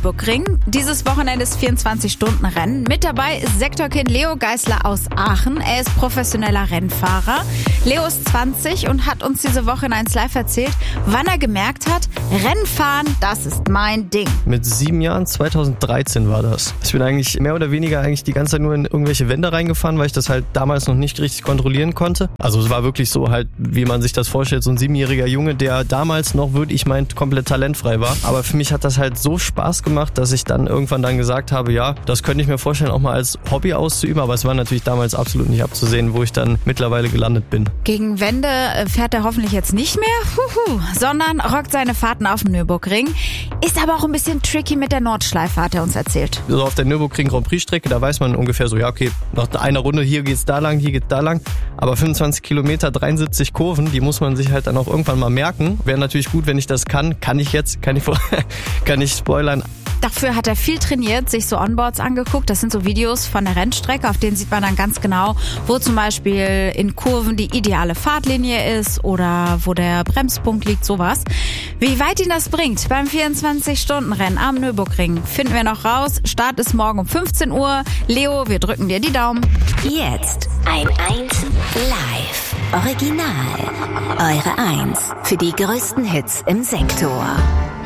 Nürburgring. Dieses Wochenende ist 24-Stunden-Rennen. Mit dabei ist Sektorkind Leo Geisler aus Aachen. Er ist professioneller Rennfahrer. Leo ist 20 und hat uns diese Woche in 1 Live erzählt, wann er gemerkt hat, Rennfahren, das ist mein Ding. Mit 7 Jahren, 2013 war das. Ich bin eigentlich mehr oder weniger die ganze Zeit nur in irgendwelche Wände reingefahren, weil ich das halt damals noch nicht richtig kontrollieren konnte. Also es war wirklich so halt, wie man sich das vorstellt, so ein 7-jähriger Junge, der damals noch, würde ich meinen, komplett talentfrei war. Aber für mich hat das halt so Spaß gemacht, dass ich dann irgendwann gesagt habe, ja, das könnte ich mir vorstellen, auch mal als Hobby auszuüben. Aber es war natürlich damals absolut nicht abzusehen, wo ich dann mittlerweile gelandet bin. Gegen Wände fährt er hoffentlich jetzt nicht mehr, sondern rockt seine Fahrten auf dem Nürburgring. Ist aber auch ein bisschen tricky mit der Nordschleife, hat er uns erzählt. So auf der Nürburgring Grand Prix Strecke, da weiß man ungefähr so, ja okay, nach einer Runde, hier geht's da lang, hier geht's da lang. Aber 25 Kilometer, 73 Kurven, die muss man sich halt dann auch irgendwann mal merken. Wäre natürlich gut, wenn ich das kann ich spoilern. Dafür hat er viel trainiert, sich so Onboards angeguckt. Das sind so Videos von der Rennstrecke, auf denen sieht man dann ganz genau, wo zum Beispiel in Kurven die ideale Fahrtlinie ist oder wo der Bremspunkt liegt, sowas. Wie weit ihn das bringt beim 24-Stunden-Rennen am Nürburgring, finden wir noch raus. Start ist morgen um 15 Uhr. Leo, wir drücken dir die Daumen. Jetzt ein 1 Live. Original. Eure 1 für die größten Hits im Sektor.